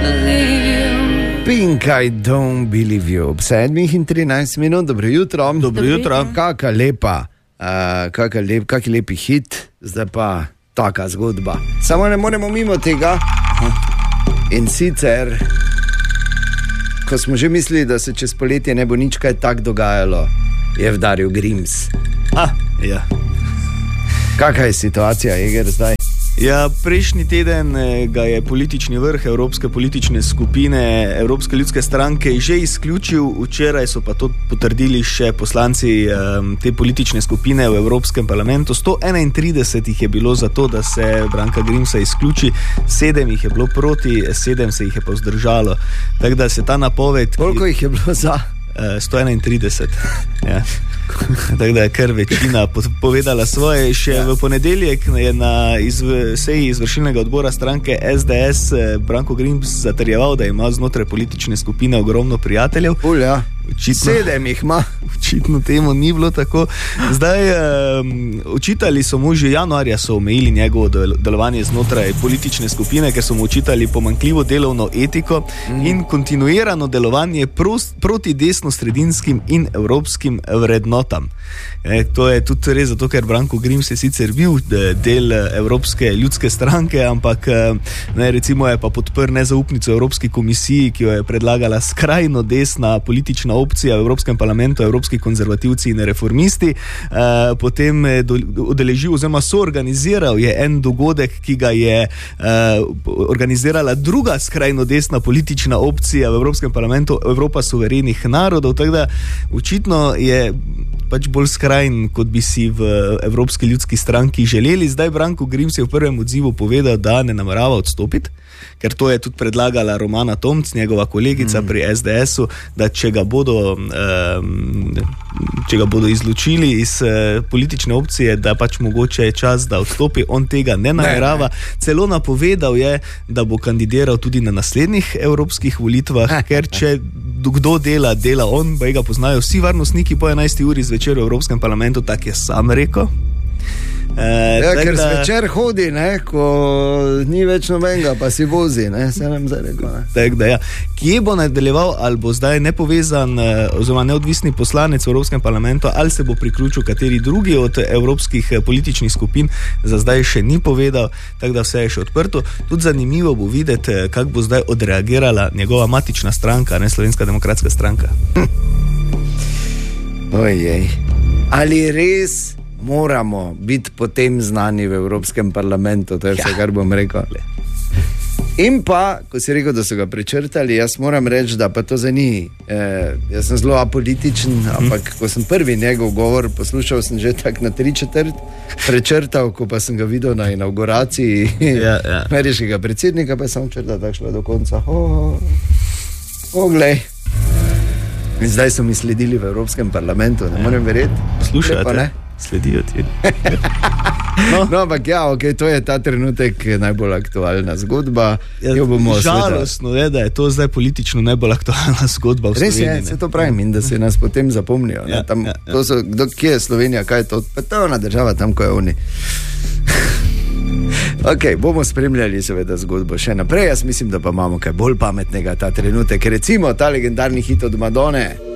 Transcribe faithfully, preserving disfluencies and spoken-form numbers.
Pink, I don't believe you. Ob sedmih in trinajst minut, dobro jutro. Dobro jutro. Kaka lepa, uh, kaka lep, kaki lepi hit, zdaj pa taka zgodba. Samo ne moremo mimo tega. In sicer, ko smo že mislili, da se čez poletje ne bo nič kaj tak dogajalo, je vdaril Grims. Ah, ja. Kakaj je situacija, Eger, zdaj? Ja, prejšnji teden ga je politični vrh Evropske politične skupine Evropske ljudske stranke že izključil, včeraj so pa to potrdili še poslanci um, te politične skupine v Evropskem parlamentu. sto enaintrideset jih je bilo za to, da se Branka Grimsa izključi, sedem jih je bilo proti, sedem se jih je pa vzdržalo. Tako da se ta napoved... Koliko jih je bilo za? Uh, sto enaintrideset. Ja. Tako da je kar večina povedala svoje. Še ja. V ponedeljek je na izv- seji izvršilnega odbora stranke S D S Branko Grims zatrjeval, da ima znotraj politične skupine ogromno prijateljev. Ul, ja. Očitno, sedem jih ima. Očitno temu ni bilo tako. Zdaj, um, očitali so mu že januarja, so omejili njegovo delovanje znotraj politične skupine, ker so mu očitali pomanjkljivo delovno etiko mm. in kontinuirano delovanje prost, proti desno-sredinskim in evropskim vrednotam. E, to je tudi res zato, ker Branko Grims je sicer bil del Evropske ljudske stranke, ampak ne, recimo je pa podprl nezaupnico Evropski komisiji, ki jo je predlagala skrajno desna politična opcija v Evropskem parlamentu, evropski konzervativci in reformisti. E, potem udeležil oziroma soorganiziral je en dogodek, ki ga je e, organizirala druga skrajno desna politična opcija v Evropskem parlamentu, Evropa suverenih narodov, tako da očitno je pač bolj skrajn, kot bi si v Evropski ljudski stranki želeli. Zdaj Branko Grims je v prvem odzivu povedal, da ne namerava odstopiti, ker to je tudi predlagala Romana Tomc, njegova kolegica mm. pri S D S-u, da če ga bodo, um, če ga bodo izločili iz uh, politične opcije, da pač mogoče je čas, da odstopi. On tega ne namerava. Ne, ne. Celo napovedal je, da bo kandidiral tudi na naslednjih evropskih volitvah, ne, ker če kdo dela, dela on, pa ga poznajo vsi varnostniki po enajsti uri zvečer v Evropskem parlamentu, tak je sam rekel. Uh, ja, ker da, zvečer hodi, ne, ko ni več nobenega, pa si vozi, ne, se nam zdaj rekel. Tak, da, ja. Kje bo nadaljeval, ali bo zdaj nepovezan oziroma neodvisni poslanec v Evropskem parlamentu, ali se bo priključil kateri drugi od evropskih političnih skupin, za zdaj še ni povedal, tako da vse je še odprto. Tudi zanimivo bo videti, kako bo zdaj odreagirala njegova matična stranka, ne, Slovenska demokratska stranka. Ojej, ali res moramo biti potem znani v Evropskem parlamentu, to je vse, ja. Kar bom rekel. In pa, ko si rekel, da so ga prečrtali, jaz moram reči, da pa to za ni. Eh, jaz sem zelo apolitičen, ampak ko sem prvi njegov govor poslušal, sem že tak na tri četrt prečrtal, ko pa sem ga videl na inauguraciji ja, ja. ameriškega predsednika, pa sem črtal tako šlo do konca. O, o, glej. In zdaj so mi sledili v Evropskem parlamentu, ne ja. Morem verjeti. Slušajte. Sledijo ti. No, no ampak ja, ok, to je ta trenutek najbolj aktualna zgodba. Ja, žalostno je, da je to zdaj politično najbolj aktualna zgodba v Sloveniji. Res je, se to pravim in da se nas potem zapomnijo. Ja, tam, ja, ja. To so, kdo, kje je Slovenija, kaj je to? Pa to je ona država tam, ko je oni. Ok, bomo spremljali seveda zgodbo še naprej. Jaz mislim, da pa imamo kaj bolj pametnega ta trenutek. Recimo ta legendarni hit od Madone.